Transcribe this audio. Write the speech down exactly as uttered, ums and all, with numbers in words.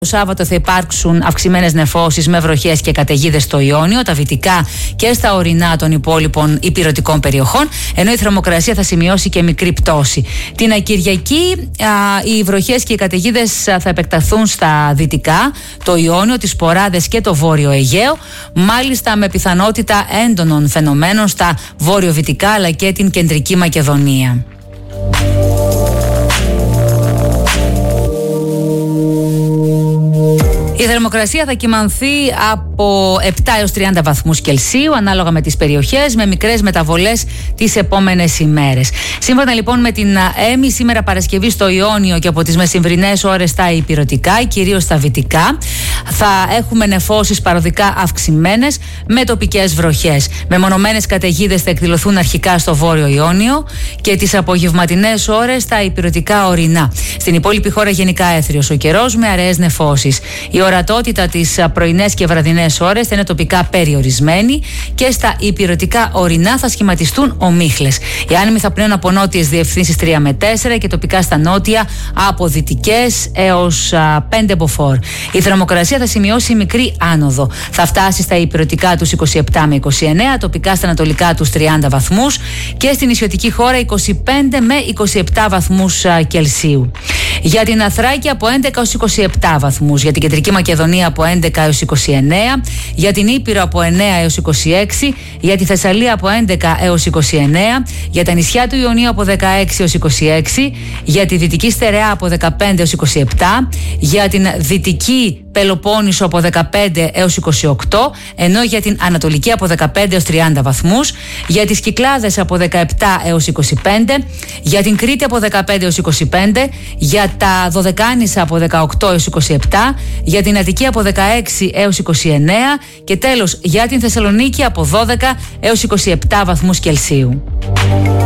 Το Σάββατο θα υπάρξουν αυξημένες νεφώσεις με βροχές και καταιγίδες στο Ιόνιο, τα βυτικά και στα ορεινά των υπόλοιπων ηπειρωτικών περιοχών, ενώ η θερμοκρασία θα σημειώσει και μικρή πτώση. Την Κυριακή α, οι βροχές και οι καταιγίδες θα επεκταθούν στα δυτικά, το Ιόνιο, τις Ποράδες και το Βόρειο Αιγαίο, μάλιστα με πιθανότητα έντονων φαινομένων στα βόρειο-βυτικά αλλά και την Κεντρική Μακεδονία. Η θερμοκρασία θα κυμανθεί από επτά έως τριάντα βαθμούς Κελσίου ανάλογα με τις περιοχές, με μικρές μεταβολές τις επόμενες ημέρες. Σύμφωνα λοιπόν με την ΕΜΗ, σήμερα Παρασκευή στο Ιόνιο και από τις μεσημβρινές ώρες στα ηπειρωτικά, κυρίως στα βυτικά, θα έχουμε νεφώσεις παροδικά αυξημένες με τοπικές βροχές. Μεμονωμένες καταιγίδες θα εκδηλωθούν αρχικά στο Βόρειο Ιόνιο και τις απογευματινές ώρες στα ηπειρωτικά ορεινά. Στην υπόλοιπη χώρα γενικά έθριος ο καιρός με αραιές νεφώσεις. Η ορατότητα τις πρωινές και βραδινές ώρες θα είναι τοπικά περιορισμένη και στα ηπειρωτικά ορεινά θα σχηματιστούν ομίχλες. Οι άνεμοι θα πνέουν από νότιες διευθύνσεις τρία με τέσσερα και τοπικά στα νότια από δυτικές έως πέντε μποφόρ. Η θερμοκρασία θα σημειώσει μικρή άνοδο. Θα φτάσει στα ηπειρωτικά τους είκοσι επτά με είκοσι εννέα, τοπικά στα ανατολικά τους τριάντα βαθμούς και στην νησιωτική χώρα είκοσι πέντε με είκοσι επτά βαθμούς Κελσίου. Για την Αθράκη από έντεκα έως είκοσι επτά βαθμούς, για την Κεντρική Μακεδονία από έντεκα έως είκοσι εννέα, για την Ήπειρο από εννέα έως είκοσι έξι, για τη Θεσσαλία από έντεκα έως είκοσι εννέα, για τα νησιά του Ιωνίου από δεκαέξι έως είκοσι έξι, για τη Δυτική Στερεά από δεκαπέντε έως είκοσι επτά, για την Δυτική Πελοπόννησο από δεκαπέντε έως είκοσι οκτώ, ενώ για την Ανατολική από δεκαπέντε έως τριάντα βαθμούς, για τις Κυκλάδες από δεκαεπτά έως είκοσι πέντε, για την Κρήτη από δεκαπέντε έως είκοσι πέντε, για τα Δωδεκάνησα από δεκαοκτώ έως είκοσι επτά, για την Αττική από δεκαέξι έως είκοσι εννέα και τέλος για την Θεσσαλονίκη από δώδεκα έως είκοσι επτά βαθμούς Κελσίου.